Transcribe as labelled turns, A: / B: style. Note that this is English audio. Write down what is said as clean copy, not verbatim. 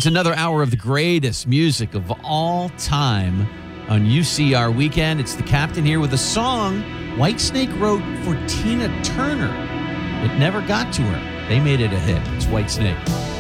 A: It's another hour of the greatest music of all time on UCR Weekend. It's the Captain here with a song Whitesnake wrote for Tina Turner. It never got to her. They made it a hit. It's Whitesnake.